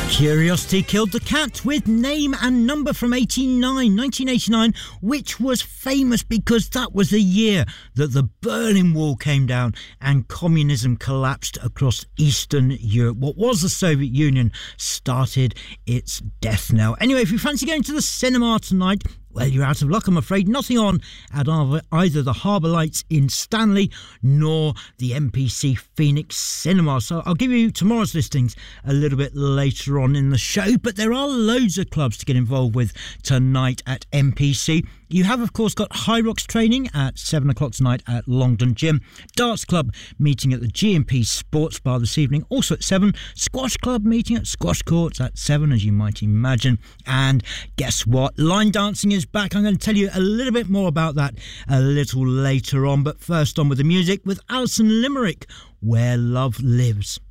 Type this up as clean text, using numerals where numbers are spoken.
Curiosity killed the cat with Name and Number from 1989, which was famous because that was the year that the Berlin Wall came down and communism collapsed across Eastern Europe. What was the Soviet Union started its death knell. Anyway, if you fancy going to the cinema tonight, well, you're out of luck, I'm afraid. Nothing on at either the Harbour Lights in Stanley nor the MPC Phoenix Cinema. So I'll give you tomorrow's listings a little bit later on in the show. But there are loads of clubs to get involved with tonight at MPC. You have, of course, got High Rocks training at 7 o'clock tonight at Longdon Gym. Darts Club meeting at the G&P Sports Bar this evening, also at 7. Squash Club meeting at Squash Courts at 7, as you might imagine. And guess what? Line dancing is back. I'm going to tell you a little bit more about that a little later on. But first on with the music with Alison Limerick, Where Love Lives.